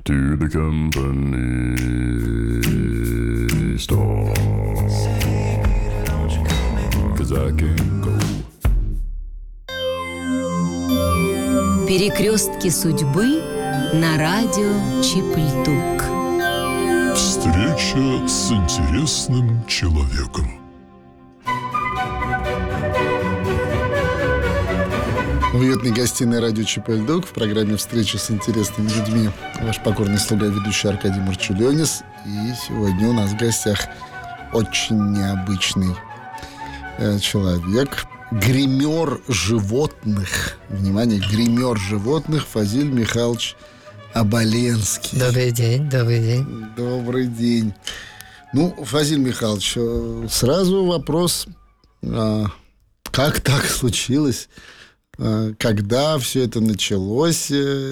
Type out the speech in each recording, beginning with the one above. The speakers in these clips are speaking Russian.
to the company store, 'cause I can't go. Перекрестки судьбы на радио Чип-Льдук. Встреча с интересным человеком. В уютной гостиной радио Чип-Льдук в программе «Встреча с интересными людьми» ваш покорный слуга, ведущий Аркадий Марчулионис. И сегодня у нас в гостях очень необычный человек. Гример животных. Внимание, гример животных Фазиль Михайлович Оболенский. Добрый день, добрый день. Добрый день. Ну, Фазиль Михайлович, сразу вопрос, как так случилось? Когда все это началось?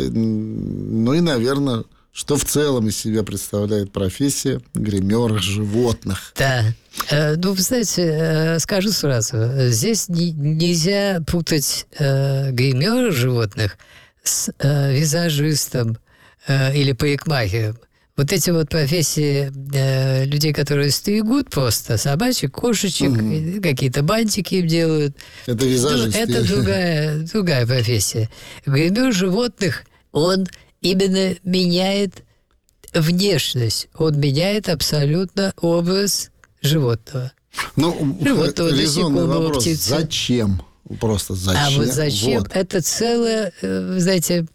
Ну и, наверное, что в целом из себя представляет профессия гримера животных? Да. Ну, вы знаете, скажу сразу, здесь нельзя путать гримера животных с визажистом или парикмахером. Вот эти вот профессии людей, которые стригут просто собачек, кошечек, какие-то бантики им делают. Это визажист. Это другая профессия. Гример животных, он именно меняет внешность. Он меняет абсолютно образ животного. Ну, резонный вопрос. птицы. Зачем? Просто зачем? А вот зачем? Вот. Это целая, знаете,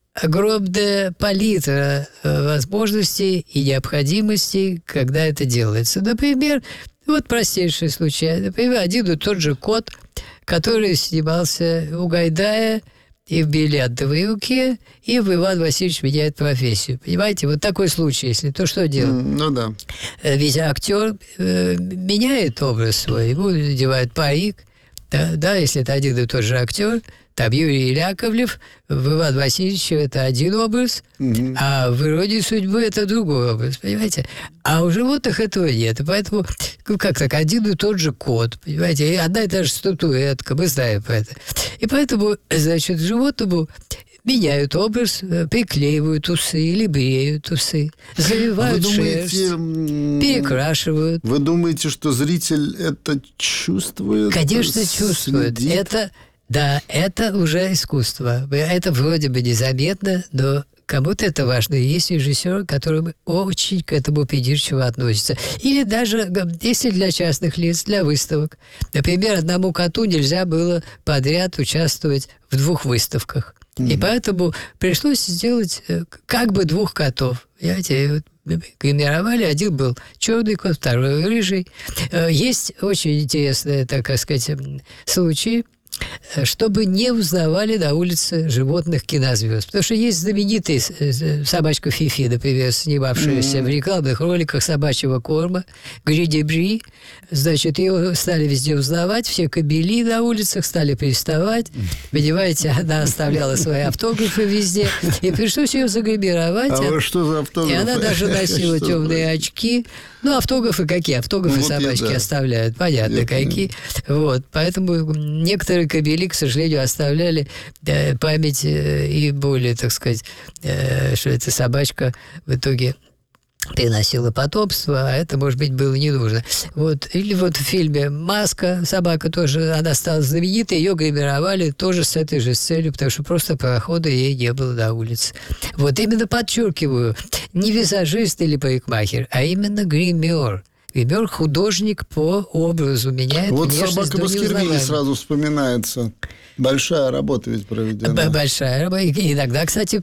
огромная палитра возможностей и необходимостей, когда это делается. Например, вот простейший случай. Например, один и тот же кот, который снимался у Гайдая и в «Бриллиантовой руке», и в «Иван Васильевич меняет профессию». Понимаете, вот такой случай, если то, что делать? Ну да. Ведь актер меняет образ свой, ему надевают парик, да, если это один и тот же актер. Там Юрий Яковлев, в «Иван Васильевиче» это один образ, а в «Иронии судьбы» это другой образ, понимаете? А у животных этого нет. И поэтому, как так, один и тот же кот, понимаете? И одна и та же статуэтка, мы знаем про это. И поэтому, значит, животному меняют образ, приклеивают усы или бреют усы, завивают шерсть, перекрашивают. Вы думаете, что зритель это чувствует? Конечно, чувствует. Да, это уже искусство. Это вроде бы незаметно, но кому-то это важно. И есть режиссер, который очень к этому придирчиво относится. Или даже, если для частных лиц, для выставок. Например, одному коту нельзя было подряд участвовать в 2 выставках. И поэтому пришлось сделать как бы 2 котов. Понимаете, гримировали. Один был черный кот, второй рыжий. Есть очень интересные, так сказать, случаи, чтобы не узнавали на улице животных кинозвезд. Потому что есть знаменитая собачка Фифи, например, снимавшаяся в рекламных роликах собачьего корма, Гри-де-Бри. Значит, ее стали везде узнавать, все кобели на улицах стали приставать. Понимаете, она оставляла свои автографы везде. И пришлось ее загримировать. А что за автографы? И она даже носила темные очки. Ну, автографы какие? Автографы собачки оставляют. Понятно, какие. Вот. Поэтому некоторые кобели, к сожалению, оставляли память и более, так сказать, что эта собачка в итоге приносила потомство, а это, может быть, было не нужно. Вот. Или вот в фильме «Маска», собака тоже, она стала знаменитой, ее гримировали тоже с этой же целью, потому что просто прохода ей не было на улице. Вот именно подчеркиваю, не визажист или парикмахер, а именно гример. Гример – художник по образу, меняет вот внешность. Вот «Собака Баскервилей» сразу вспоминается. Большая работа ведь проведена. Большая работа. Иногда, кстати,